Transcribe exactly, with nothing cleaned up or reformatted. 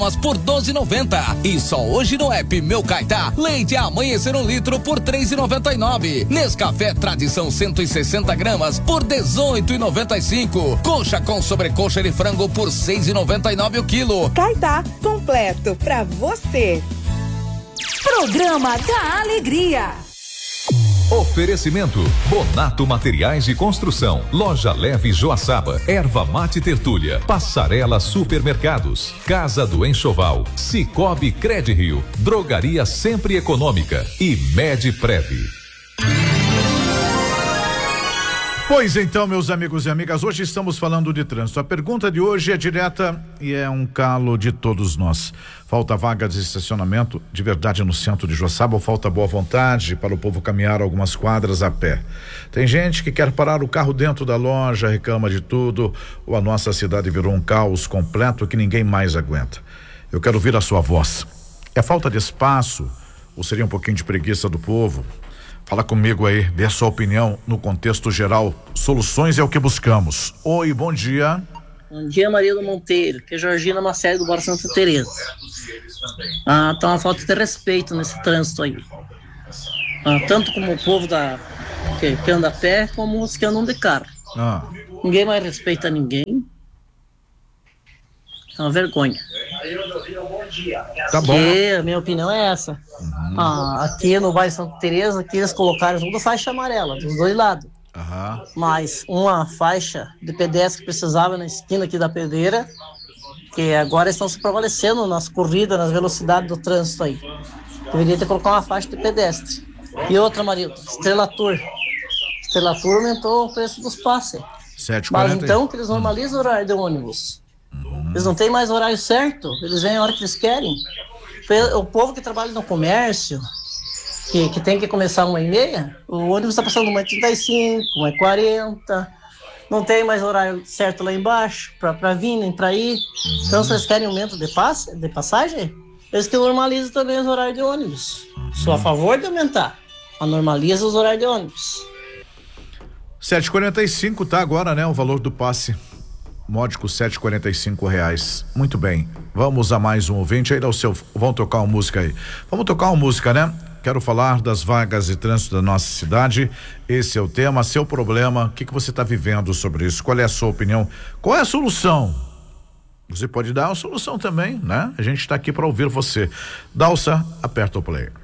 por doze e noventa. E só hoje no app Meu Caetá, leite Amanhecer um litro por três e noventa e nove. Nescafé Tradição cento e sessenta gramas por dezoito e noventa e cinco. Coxa com sobrecoxa de frango por seis e noventa e nove o quilo. Caetá, completo pra você. Programa da Alegria. Oferecimento Bonato Materiais de Construção, Loja Leve Joaçaba, Erva Mate Tertúlia, Passarela Supermercados, Casa do Enxoval, Cicobi Credirio, Drogaria Sempre Econômica e Medprev. Pois então, meus amigos e amigas, hoje estamos falando de trânsito. A pergunta de hoje é direta e é um calo de todos nós. Falta vaga de estacionamento de verdade no centro de Joaçaba ou falta boa vontade para o povo caminhar algumas quadras a pé? Tem gente que quer parar o carro dentro da loja, reclama de tudo, ou a nossa cidade virou um caos completo que ninguém mais aguenta. Eu quero ouvir a sua voz. É falta de espaço ou seria um pouquinho de preguiça do povo? Fala comigo aí, dê a sua opinião no contexto geral. Soluções é o que buscamos. Oi, bom dia. Bom dia, Maria do Monteiro, que é Georgina Macério do Bar Santa Teresa. Ah, tá uma falta de respeito nesse trânsito aí. Ah, tanto como o povo da, que, que anda a pé, como os que andam de carro. Ah. Ninguém mais respeita ninguém. É uma vergonha. Tá bom. Porque a minha opinião é essa. Uhum. Ah, aqui no bairro Santa Teresa, aqui eles colocaram tudo faixa amarela, dos dois lados. Uhum. Mas uma faixa de pedestre que precisava na esquina aqui da Pedreira, que agora estão se prevalecendo nas corridas, nas velocidades do trânsito aí. Deveria ter colocado uma faixa de pedestre. E outra, Marildo, Estrela Tour. Estrela Tour aumentou o preço dos passes. sete e Mas quarenta. então que eles normalizam o horário de ônibus. Eles não têm mais horário certo, eles vêm a hora que eles querem. O povo que trabalha no comércio, que, que tem que começar uma e meia, o ônibus está passando uma e trinta e cinco, uma e quarenta, não tem mais horário certo lá embaixo, para vir nem para ir. Uhum. Então, se eles querem aumento de, passe, de passagem, eles que normalizam também os horários de ônibus. Uhum. Sou a favor de aumentar, mas normaliza os horários de ônibus. sete e quarenta e cinco tá agora, né? O valor do passe. Módico sete e quarenta e cinco reais. Muito bem. Vamos a mais um ouvinte aí, dá o seu. Vamos tocar uma música aí. Vamos tocar uma música, né? Quero falar das vagas de trânsito da nossa cidade. Esse é o tema, seu problema. O que que você está vivendo sobre isso? Qual é a sua opinião? Qual é a solução? Você pode dar a solução também, né? A gente está aqui para ouvir você. Dalsa, aperta o play.